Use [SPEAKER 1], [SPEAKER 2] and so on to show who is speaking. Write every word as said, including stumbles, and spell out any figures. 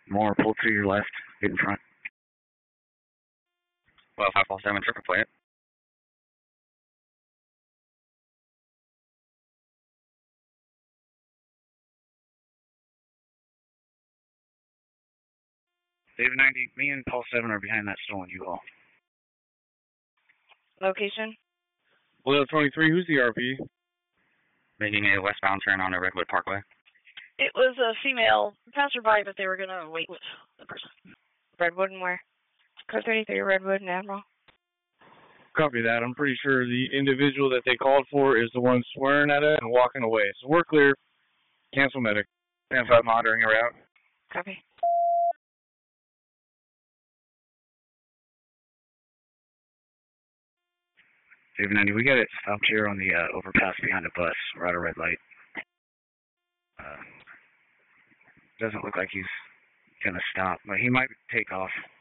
[SPEAKER 1] More pull to your left, get in front.
[SPEAKER 2] Well, five four seven, triple plate.
[SPEAKER 1] David ninety, me and Paul seven are behind that stolen U-Haul.
[SPEAKER 3] Location?
[SPEAKER 4] Well, twenty-three, who's the R P?
[SPEAKER 2] Making a westbound turn on the Redwood Parkway.
[SPEAKER 3] It was a female passerby, but they were going to wait with the person. Redwood and where? Code thirty-three, Redwood and Admiral.
[SPEAKER 4] Copy that. I'm pretty sure the individual that they called for is the one swearing at it and walking away. So we're clear. Cancel medic.
[SPEAKER 2] ten five monitoring your route.
[SPEAKER 3] Copy.
[SPEAKER 1] David ninety, we got it stopped here on the uh, overpass behind a bus. We're at a red light. Uh, doesn't look like he's going to stop, but he might take off.